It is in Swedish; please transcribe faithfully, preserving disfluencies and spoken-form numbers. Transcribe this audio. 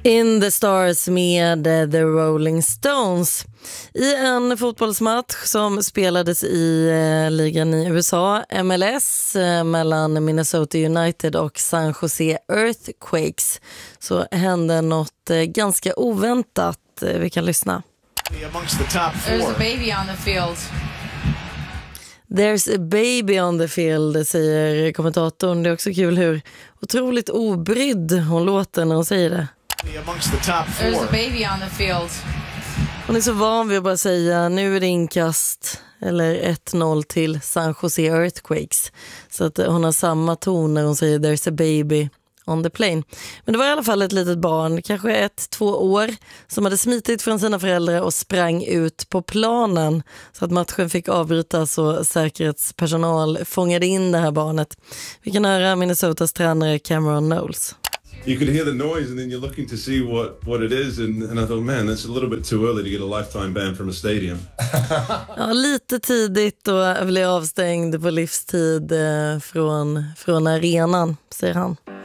In the Stars med The Rolling Stones. I en fotbollsmatch som spelades i eh, ligan i U S A, M L S, eh, mellan Minnesota United och San Jose Earthquakes, så hände något eh, ganska oväntat. Eh, vi kan lyssna. There's a baby on the field. There's a baby on the field, säger kommentatorn. Det är också kul hur otroligt obrydd hon låter när hon säger det. There's a baby on the field. Hon är så van vid att bara säga nu är det inkast eller ett noll till San Jose Earthquakes. Så att hon har samma ton när hon säger there's a baby on the plane. Men det var i alla fall ett litet barn, kanske ett, två år, som hade smitit från sina föräldrar och sprang ut på planen så att matchen fick avbrytas och säkerhetspersonal fångade in det här barnet. Vi kan höra Minnesotas tränare Cameron Knowles. You could hear the noise and then you're looking to see what, what it is and, and I thought, man, that's a little bit too early to get a lifetime ban from a stadium. Ja, lite tidigt och bli avstängd på livstid eh, från, från arenan, säger han.